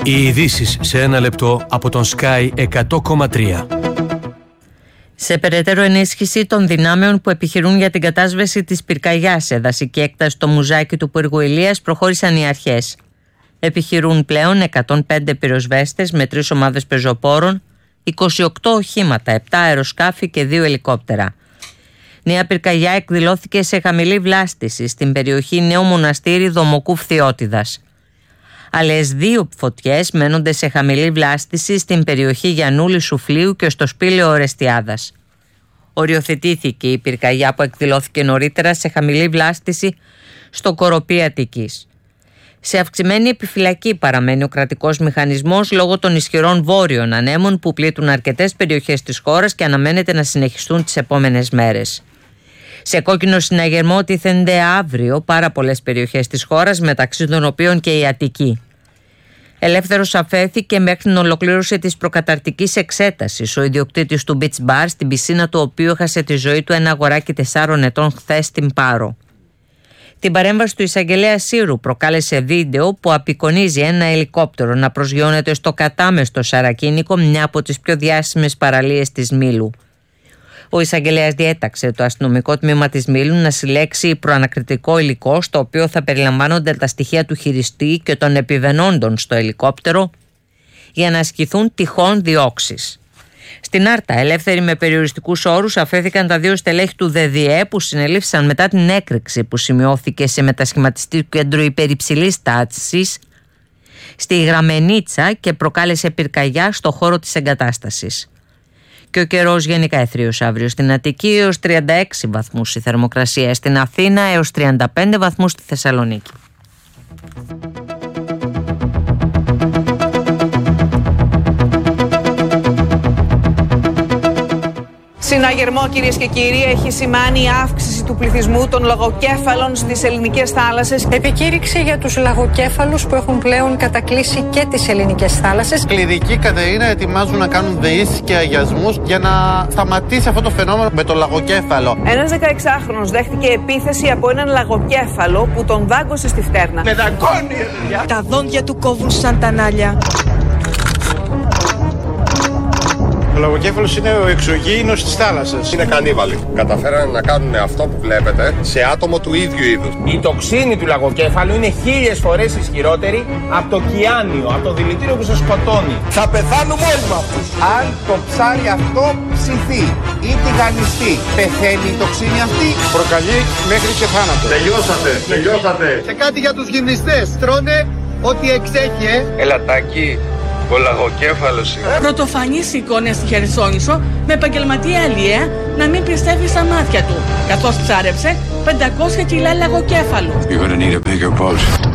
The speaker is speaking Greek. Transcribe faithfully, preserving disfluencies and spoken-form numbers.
Οι ειδήσεις σε ένα λεπτό από τον Sky εκατό κόμμα τρία. Σε περαιτέρω ενίσχυση των δυνάμεων που επιχειρούν για την κατάσβεση της πυρκαγιάς σε δασική έκταση στο Μουζάκι του Πύργου Ηλίας προχώρησαν οι αρχές. Επιχειρούν πλέον εκατόν πέντε πυροσβέστες με τρεις ομάδες πεζοπόρων, είκοσι οκτώ οχήματα, επτά αεροσκάφη και δύο ελικόπτερα. Νέα πυρκαγιά εκδηλώθηκε σε χαμηλή βλάστηση στην περιοχή Νέο Μοναστήρι Δομοκού Φθιώτιδας. Άλλες δύο φωτιές μένονται σε χαμηλή βλάστηση στην περιοχή Γιαννούλη Σουφλίου και στο Σπήλαιο Ορεστιάδας. Οριοθετήθηκε η πυρκαγιά που εκδηλώθηκε νωρίτερα σε χαμηλή βλάστηση στο Κοροπή Αττικής. Σε αυξημένη επιφυλακή παραμένει ο κρατικός μηχανισμός λόγω των ισχυρών βόρειων ανέμων που πλήττουν αρκετές περιοχές της χώρας και αναμένεται να συνεχιστούν τις επόμενες μέρες. Σε κόκκινο συναγερμό τίθενται αύριο πάρα πολλές περιοχές της χώρας, μεταξύ των οποίων και η Αττική. Ελεύθερος αφέθηκε μέχρι την ολοκλήρωση της προκαταρτικής εξέτασης ο ιδιοκτήτης του beach bar, στην πισίνα του οποίου έχασε τη ζωή του ένα αγοράκι τεσσάρων ετών χθες στην Πάρο. Την παρέμβαση του εισαγγελέα Σύρου προκάλεσε βίντεο που απεικονίζει ένα ελικόπτερο να προσγειώνεται στο κατάμεστο Σαρακίνικο, μια από τις πιο διάσημες παραλίες της Μήλου. Ο εισαγγελέας διέταξε το αστυνομικό τμήμα της Μήλου να συλλέξει προανακριτικό υλικό, στο οποίο θα περιλαμβάνονται τα στοιχεία του χειριστή και των επιβενόντων στο ελικόπτερο, για να ασκηθούν τυχόν διώξεις. Στην Άρτα, ελεύθεροι με περιοριστικούς όρους, αφέθηκαν τα δύο στελέχη του ΔΔΕ που συνελήφθησαν μετά την έκρηξη που σημειώθηκε σε μετασχηματιστικό κέντρο υπερυψηλής τάξης στη Γραμμενίτσα και προκάλεσε πυρκαγιά στο χώρο της εγκατάστασης. Και ο καιρός γενικά αιθρίος αύριο στην Αττική έως τριάντα έξι βαθμούς η θερμοκρασία, στην Αθήνα έως τριάντα πέντε βαθμούς στη Θεσσαλονίκη. Συναγερμό, κυρίες και κύριοι, έχει σημάνει η αύξηση του πληθυσμού των λαγοκέφαλων στις ελληνικές θάλασσες. Επικήρυξη για τους λαγοκέφαλους που έχουν πλέον κατακλείσει και τις ελληνικές θάλασσες. Κληρική Κατερίνα ετοιμάζουν να κάνουν δεήσεις και αγιασμούς για να σταματήσει αυτό το φαινόμενο με το λαγοκέφαλο. Ένας δεκαεξάχρονος δέχτηκε επίθεση από έναν λαγοκέφαλο που τον δάγκωσε στη φτέρνα. Με δαγκώνει, παιδιά! Τα δόντια του κόβουν σαν τα νάλια. Ο λαγοκέφαλος είναι ο εξωγήινος της θάλασσας. Είναι κανίβαλοι. Καταφέρανε να κάνουν αυτό που βλέπετε σε άτομο του ίδιου είδους. Η τοξίνη του λαγοκέφαλου είναι χίλιες φορές ισχυρότερη από το κιάνιο, από το δηλητήριο που σας σκοτώνει. Θα πεθάνουμε όλοι με αυτούς. Αν το ψάρι αυτό ψηθεί ή τηγανιστεί, πεθαίνει η τοξίνη αυτή. Προκαλεί μέχρι και θάνατο. Τελειώσατε, τελειώσατε. Και κάτι για τους γυμνιστές. Τρώνε ό,τι εξέχει, ε. Ελατάκι. Ο λαγοκέφαλος είναι. Πρωτοφανείς εικόνες στη Χερσόνησο με επαγγελματία αλλιέα να μην πιστεύει στα μάτια του, καθώς ψάρεψε πεντακόσια κιλά λαγοκέφαλου. You're gonna need a bigger boat.